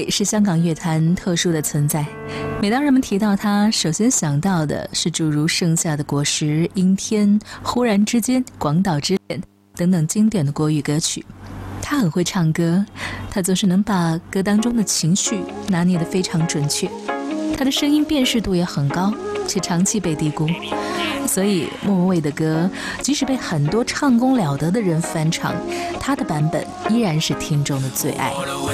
伟是香港乐坛特殊的存在，每当人们提到他，首先想到的是诸如《盛夏的果实》、《阴天》、《忽然之间》、《广岛之恋》等等经典的国语歌曲。他很会唱歌，他总是能把歌当中的情绪拿捏得非常准确，他的声音辨识度也很高，却长期被低估。所以莫文蔚的歌即使被很多唱功了得的人翻唱，他的版本依然是听众的最爱。